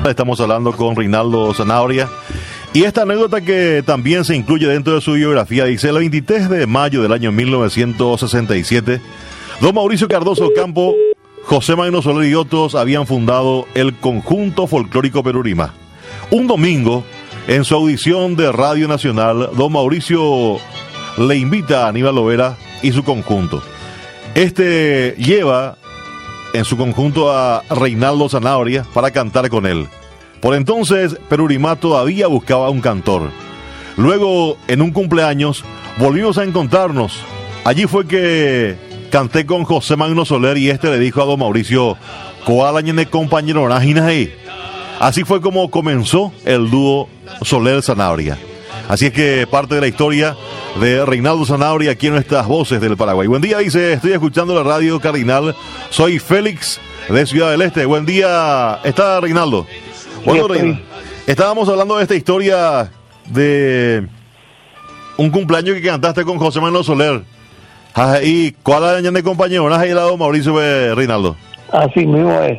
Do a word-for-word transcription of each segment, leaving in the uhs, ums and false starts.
Estamos hablando con Reinaldo Zanabria. Y esta anécdota que también se incluye dentro de su biografía dice: el veintitrés de mayo del año mil novecientos sesenta y siete, don Mauricio Cardoso Campo, José Magno Soler y otros habían fundado el Conjunto Folclórico Perurima. Un domingo, en su audición de Radio Nacional, don Mauricio le invita a Aníbal Lovera y su conjunto. Este lleva en su conjunto a Reinaldo Zanabria para cantar con él. Por entonces, Perurimá todavía buscaba un cantor. Luego, en un cumpleaños, volvimos a encontrarnos. Allí fue que canté con José Magno Soler y este le dijo a don Mauricio: ¿cuál año de compañero Nájinas ahí? Así fue como comenzó el dúo Soler-Zanabria. Así es que parte de la historia de Reinaldo Zanabria aquí en nuestras voces del Paraguay. Buen día, dice, estoy escuchando la radio Cardinal. Soy Félix de Ciudad del Este. Buen día, ¿está Reinaldo? Bueno, Reinaldo, estábamos hablando de esta historia de un cumpleaños que cantaste con José Manuel Soler. ¿Y cuál año de compañero? ¿No has llegado Mauricio eh, Reinaldo? Así mismo es.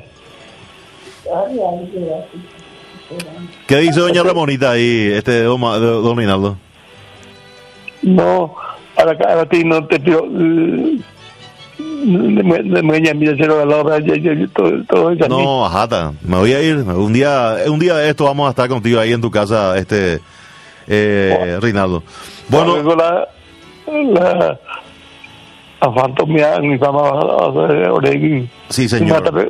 ¿Qué dice doña Ramonita ahí, este don, don Reinaldo? No, ahora, ahora ti no te pido. No, ajata, me voy a ir. Un día, un día de esto vamos a estar contigo ahí en tu casa, este eh, bueno, Reinaldo. Bueno, la la afantomía mi fama Oregui. Sí, señor.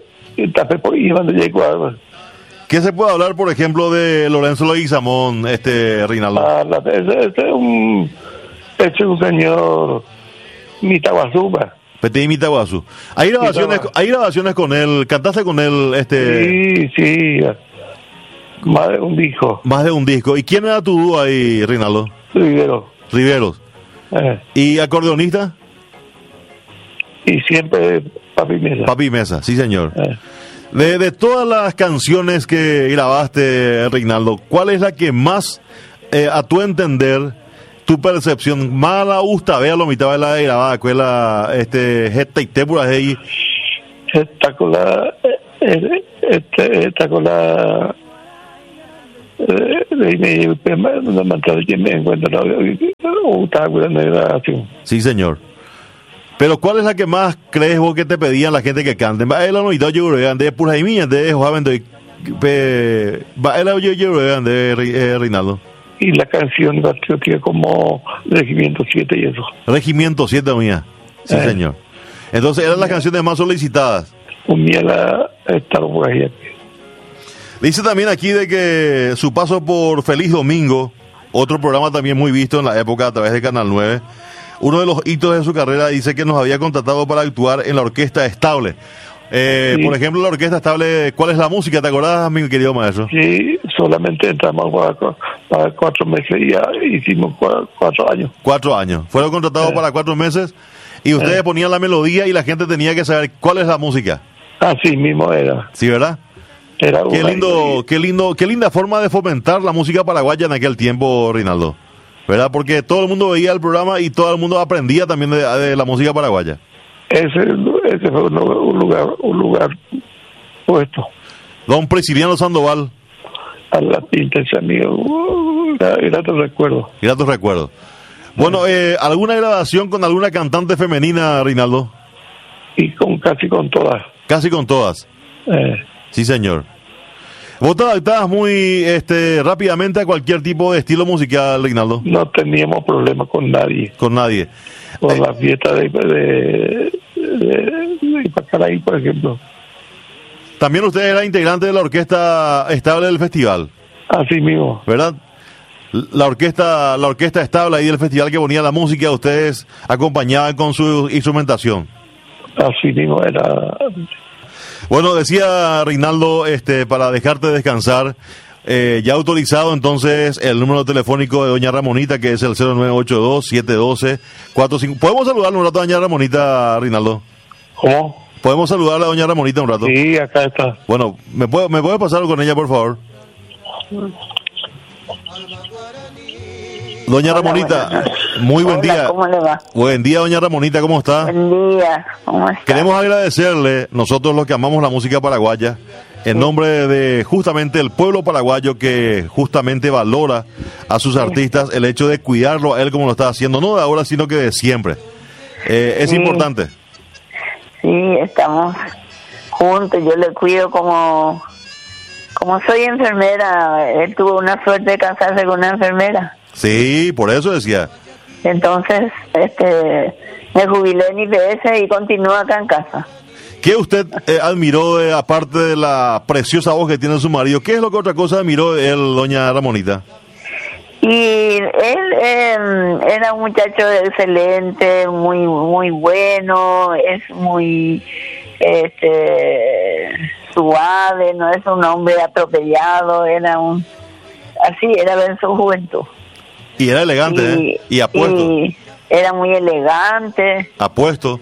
¿Qué se puede hablar, por ejemplo, de Lorenzo Leguizamón, este Reinaldo? Ah, este es un es un señor Mitaguazú. Petit Mitaguazú. ¿Hay grabaciones, hay grabaciones con él? ¿Cantaste con él? este Sí, sí. Más de un disco. Más de un disco. ¿Y quién era tu dúo ahí, Reinaldo? Riveros. Riveros. Eh. ¿Y acordeonista? Y siempre Papi Mesa. Papi Mesa, sí, señor. Eh. De, de todas las canciones que grabaste, Reinaldo, ¿cuál es la que más, eh, a tu entender, tu percepción, más la gusta ver a la mitad de la grabada? ¿Cuál es la, este, esta y te por ahí? Esta con la, este, esta con la, sí, señor. Pero ¿cuál es la que más crees vos que te pedían la gente que cante? Va el anoitado yo creo de por ahí mía de joven de va el yo yo de Reinaldo. Y la canción patriótica como Regimiento siete y eso. Regimiento siete mía. Sí, eh. señor. Entonces eran las canciones más solicitadas. Un día la estaba por ahí. Dice también aquí de que su paso por Feliz Domingo, otro programa también muy visto en la época a través de Canal nueve, uno de los hitos de su carrera, dice que nos había contratado para actuar en la Orquesta Estable. Eh, sí. Por ejemplo, la Orquesta Estable, ¿cuál es la música? ¿Te acordás, mi querido maestro? Sí, solamente entramos para, para cuatro meses y ya hicimos cuatro, cuatro años. Cuatro años. Fueron contratados eh. para cuatro meses y ustedes eh. ponían la melodía y la gente tenía que saber cuál es la música. Así mismo era. Sí, ¿verdad? Era qué lindo, qué lindo, qué linda forma de fomentar la música paraguaya en aquel tiempo, Reinaldo. ¿Verdad? Porque todo el mundo veía el programa y todo el mundo aprendía también de, de la música paraguaya. Ese, ese fue un lugar, un lugar puesto. Don Prisciliano Sandoval. A la pinta ese amigo. Uh, grato recuerdo. Grato recuerdo. Bueno, eh, ¿alguna grabación con alguna cantante femenina, Reinaldo? Y con casi con todas. Casi con todas. Eh. Sí, señor. ¿Vos te adaptabas muy este, rápidamente a cualquier tipo de estilo musical, Reinaldo? No teníamos problema con nadie. Con nadie. Con eh. la fiesta de, de, de, de Ipacaraí, por ejemplo. También usted era integrante de la Orquesta Estable del Festival. Así mismo. ¿Verdad? La orquesta, la orquesta estable ahí del festival que ponía la música, ustedes acompañaban con su instrumentación. Así mismo era. Bueno, decía Reinaldo, este, para dejarte descansar, eh, ya autorizado entonces el número telefónico de doña Ramonita, que es el cero nueve ocho dos, siete uno dos, cuatro cinco. ¿Podemos saludarle un rato a doña Ramonita, Reinaldo? ¿Cómo? ¿Podemos saludarle a doña Ramonita un rato? Sí, acá está. Bueno, ¿me puede, me puede pasar con ella, por favor? Doña Hola, Ramonita, buenas. Muy buen Hola, día. ¿Cómo le va? Buen día, doña Ramonita, ¿cómo está? Buen día, ¿cómo está? Queremos agradecerle, nosotros los que amamos la música paraguaya, en nombre de justamente el pueblo paraguayo que justamente valora a sus artistas, el hecho de cuidarlo a él como lo está haciendo, no de ahora, sino que de siempre. Eh, es sí. importante. Sí, estamos juntos, yo le cuido como... Como soy enfermera, él tuvo una suerte de casarse con una enfermera. Sí, por eso decía. Entonces, este, me jubilé en I P S y continúo acá en casa. ¿Qué usted eh, admiró, de, aparte de la preciosa voz que tiene su marido? ¿Qué es lo que otra cosa admiró de él, doña Ramonita? Y él eh, era un muchacho excelente, muy muy bueno, es muy este suave, no es un hombre atropellado, era un así, era en su juventud. Y era elegante, y, ¿eh? Y apuesto. Y era muy elegante. Apuesto.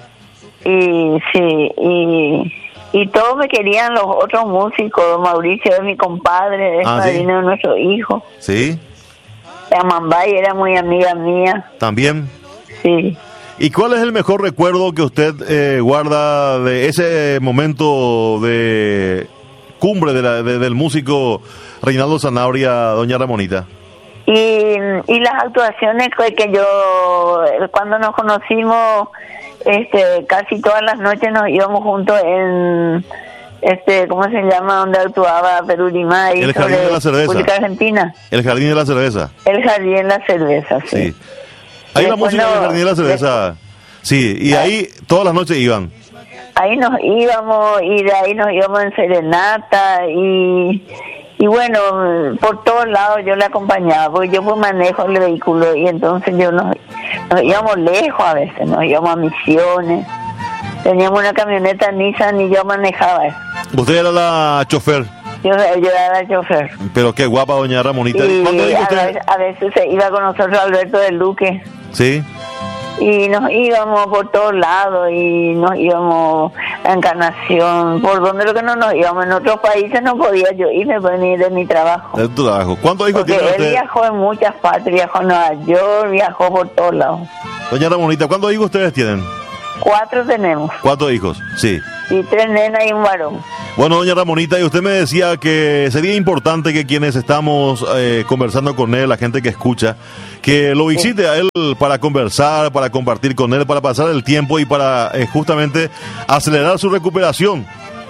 Y sí, y, y todos me querían, los otros músicos. Mauricio es mi compadre, es ah, padrino ¿sí? de nuestro hijo. Sí. La Mambay era muy amiga mía. También. Sí. ¿Y cuál es el mejor recuerdo que usted eh, guarda de ese momento de cumbre de la, de, del músico Reinaldo Zanabria, doña Ramonita? Y, y las actuaciones que, que yo, cuando nos conocimos, este, casi todas las noches nos íbamos juntos en, este, ¿cómo se llama? Donde actuaba Perú Limay. El Jardín de la Cerveza. República Argentina. El Jardín de la Cerveza. El Jardín de la Cerveza, sí. Sí. Hay una música en el Jardín de la Cerveza. Sí, y ahí todas las noches iban. Ahí nos íbamos, y de ahí nos íbamos en serenata, y... Y bueno, por todos lados yo le acompañaba, porque yo pues manejo el vehículo, y entonces yo nos, nos íbamos lejos a veces, nos íbamos a Misiones, teníamos una camioneta Nissan y yo manejaba eso. Usted era la chofer. Yo, yo era la chofer. Pero qué guapa doña Ramonita. Y ¿Cuándo dijo a, usted? veces, a veces se iba con nosotros Alberto del Duque. Sí. Y nos íbamos por todos lados, y nos íbamos a Encarnación, por donde lo que no nos íbamos. En otros países no podía yo irme por venir de mi trabajo. De tu trabajo. ¿Cuántos hijos Porque tiene él usted? viajó en muchas partes, viajó a Nueva York, viajó por todos lados. Doña Ramonita, ¿cuántos hijos ustedes tienen? Cuatro tenemos, Cuatro hijos, sí. y tres nenas y un varón. Bueno, doña Ramonita, y usted me decía que sería importante que quienes estamos eh, conversando con él, la gente que escucha, que lo visite a él para conversar, para compartir con él, para pasar el tiempo y para eh, justamente acelerar su recuperación.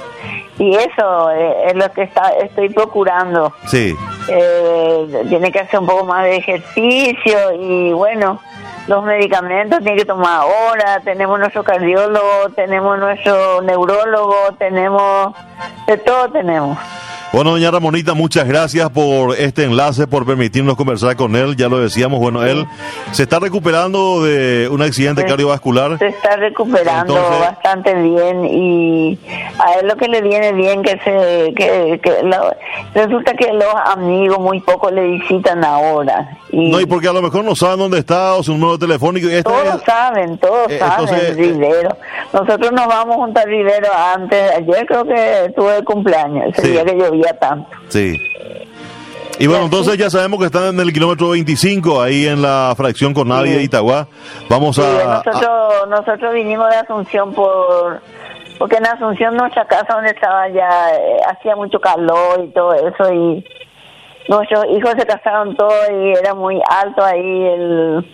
Y eso eh, es lo que está, estoy procurando. Sí. Eh, tiene que hacer un poco más de ejercicio, y bueno, los medicamentos tiene que tomar ahora. Tenemos nuestro cardiólogo, tenemos nuestro neurólogo, tenemos de todo tenemos. Bueno, doña Ramonita, muchas gracias por este enlace, por permitirnos conversar con él. Ya lo decíamos, bueno, él se está recuperando de un accidente se, cardiovascular. Se está recuperando Entonces, bastante bien, y a él lo que le viene bien que se que, que lo, resulta que los amigos muy poco le visitan ahora. Y no, y porque a lo mejor no saben dónde está o su número telefónico. Y este todos es, saben, todos eh, saben, entonces, Rivero. Nosotros nos vamos junto a Rivero antes. Ayer creo que tuve el cumpleaños, ese sí. día que llovía tanto. Sí. Y bueno, entonces ya sabemos que están en el kilómetro veinticinco, ahí en la fracción con Navia de Itagua. Vamos sí, a... Nosotros, a... nosotros vinimos de Asunción por... Porque en Asunción, nuestra casa donde estaba ya, eh, hacía mucho calor y todo eso, y nuestros hijos se casaron todos, y era muy alto ahí el...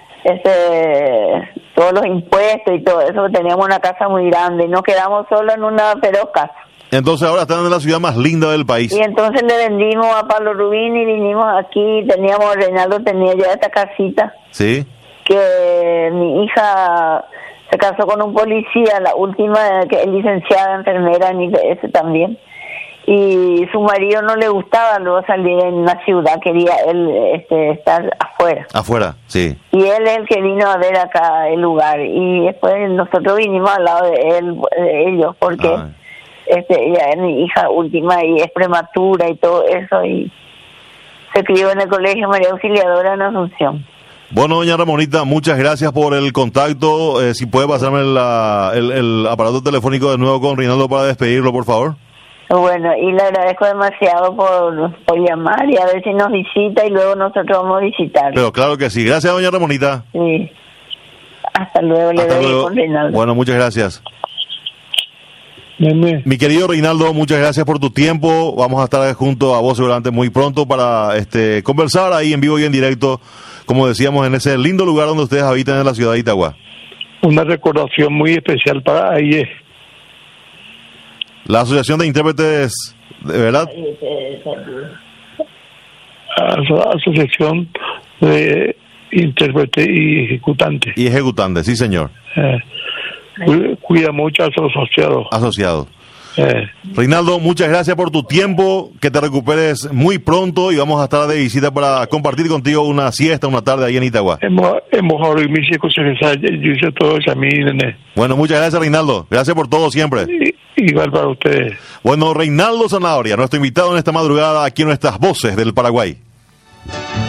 este todos los impuestos y todo eso. Teníamos una casa muy grande y nos quedamos solo en una feroz casa. Entonces ahora están en la ciudad más linda del país. Y entonces le vendimos a Pablo Rubín y vinimos aquí. Teníamos, Reinaldo tenía ya esta casita. Sí. Que mi hija se casó con un policía, la última, que es licenciada enfermera en I P S también. Y su marido no le gustaba luego salir en la ciudad, quería él este, estar afuera. Afuera, sí. Y él es el que vino a ver acá el lugar. Y después nosotros vinimos al lado de él, de ellos, porque... Ah. Este, ella es mi hija última y es prematura y todo eso, y se crió en el Colegio María Auxiliadora en Asunción. Bueno, doña Ramonita, muchas gracias por el contacto. Eh, si puede pasarme la, el, el aparato telefónico de nuevo con Reinaldo para despedirlo, por favor. Bueno, y le agradezco demasiado por, por llamar, y a ver si nos visita y luego nosotros vamos a visitar. Pero claro que sí. Gracias, doña Ramonita. Sí. Hasta luego, le Hasta doy luego. con Reinaldo. Bueno, muchas gracias. Meme. Mi querido Reinaldo, muchas gracias por tu tiempo. Vamos a estar junto a vos seguramente muy pronto para este conversar ahí en vivo y en directo, como decíamos, en ese lindo lugar donde ustedes habitan en la ciudad de Itagua. Una recordación muy especial para ahí. La Asociación de Intérpretes, ¿de verdad? Asociación de Intérpretes y Ejecutantes. Y ejecutantes, sí señor. Eh, cuida mucho a sus asociados. Asociados. Eh. Reinaldo, muchas gracias por tu tiempo, que te recuperes muy pronto y vamos a estar de visita para compartir contigo una siesta, una tarde ahí en Itagua. Hemos hemos todo Bueno, muchas gracias, Reinaldo. Gracias por todo siempre. Igual para ustedes. Bueno, Reinaldo Zanabria, nuestro invitado en esta madrugada aquí en nuestras voces del Paraguay.